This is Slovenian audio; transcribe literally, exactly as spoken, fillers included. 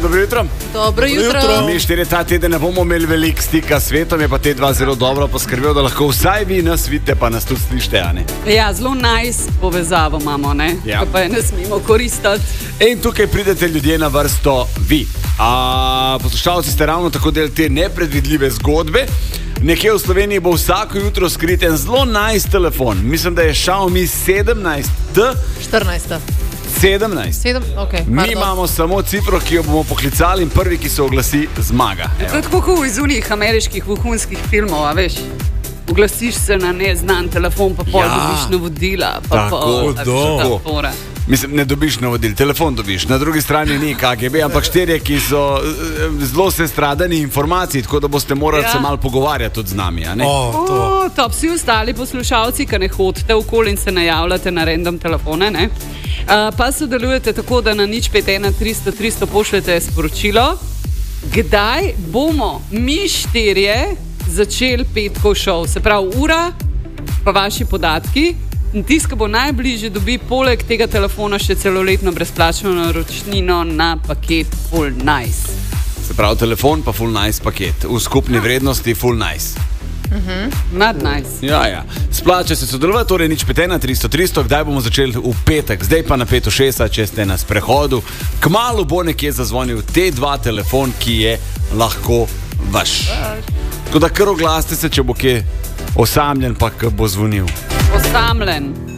dobro jutro. Dobro jutro. Mi štiri ta teden ne bomo imeli veliko stika s svetom, je pa te dva zelo dobro poskrbel, da lahko vsaj vi nas vidite, pa nas tudi slišite, a ne? Ja, zelo nice povezavo imamo, ne? Ja. Pa je ne smemo koristiti. In tukaj pridete ljudje na vrsto vi. A, poslušalci ste ravno tako del te nepredvidljive zgodbe. Nekje v Sloveniji bo vsako jutro skrit en zelo nice telefon. Mislim, da je Xiaomi sedemnajst T. štirinajst. sedemnajst. sedem, okej. Mi pardon. imamo samo cifro, ki jo bomo poklicali in prvi, ki se oglasi, zmaga. To je tako kot iz unih ameriških vohunskih filmov, a veš? Oglasiš se na neznan telefon, pa pol Ja. dobiš navodila. Pa Tako, pol, a veš, do. ta fora. Mislim, ne dobiš navodil, telefon dobiš. Na drugi strani ni K G B, ampak štirje, ki so eh, zelo sestradani informacij, tako da boste morali Ja. se malo pogovarjati tudi z nami. A ne? O, to vsi ostali poslušalci, ki ne hodite okoli in se najavljate na random telefone, ne? Uh, pa sodelujete tako, da na nič pet ena tristo tristo pošljete sporočilo, kdaj bomo mi štirje začeli petkov šov, se pravi ura, pa vaši podatki. In tisti, ki bo najbližje, dobi poleg tega telefona še celoletno brezplačno naročnino na paket Full Nice. Se pravi, telefon pa full nice paket. V skupni vrednosti full nice. Mad nice. Ja, ja. Splača se sodelovati, torej nič pet ena tristo tristo, kdaj bomo začeli v petek, zdaj pa na pet šest, če ste na sprehodu. Kmalu bo nekje zazvonil te dva telefon, ki je lahko vaš. Tako da kar oglasite se, če bo kje osamljen, pa ko bo zvonil. Osamljen.